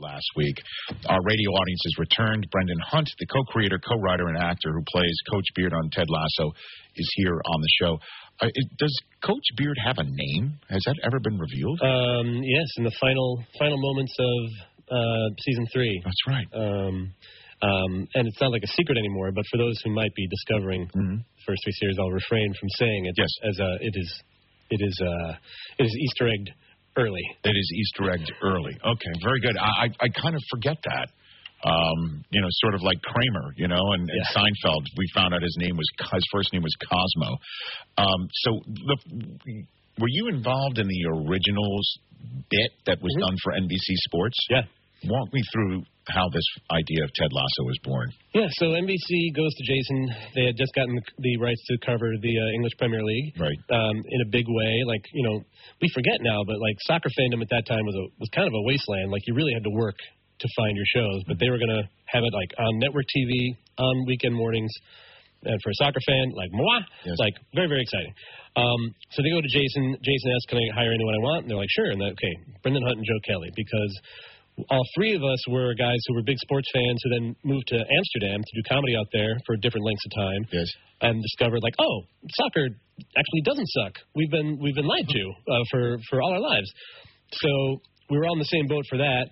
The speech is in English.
last week. Our radio audience has returned. Brendan Hunt, the co-creator, co-writer, and actor who plays Coach Beard on Ted Lasso, is here on the show. Does Coach Beard have a name? Has that ever been revealed? Yes, in the final moments of season 3. That's right. And it's not like a secret anymore, but for those who might be discovering the first 3 series, I'll refrain from saying it. Yes. As it is Easter egged early. It is Easter egged early. Okay, very good. I kind of forget that. Sort of like Kramer, and Seinfeld. We found out his first name was Cosmo. Were you involved in the originals bit that was done for NBC Sports? Yeah. Walk me through how this idea of Ted Lasso was born. Yeah, so NBC goes to Jason. They had just gotten the rights to cover the English Premier League, right? In a big way. Like, we forget now, but like soccer fandom at that time was kind of a wasteland. Like, you really had to work to find your shows, but they were going to have it like on network TV on weekend mornings. And for a soccer fan like moi, yes. Like very, very exciting. So they go to Jason. Jason asks, "Can I hire anyone I want?" And they're like, "Sure." And okay, Brendan Hunt and Joe Kelly, because all 3 of us were guys who were big sports fans who then moved to Amsterdam to do comedy out there for different lengths of time. Yes. And discovered like, oh, soccer actually doesn't suck. We've been lied to for all our lives. So we were all in the same boat for that.